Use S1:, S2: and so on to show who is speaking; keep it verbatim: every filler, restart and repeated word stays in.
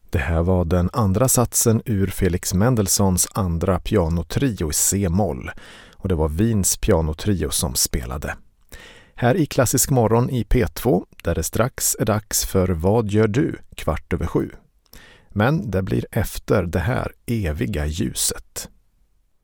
S1: Det här var den andra satsen ur Felix Mendelssohns andra pianotrio i C-moll, och det var Wiens pianotrio som spelade. Här i Klassisk morgon i P två, där det strax är dags för Vad gör du? Kvart över sju. Men det blir efter det här eviga ljuset.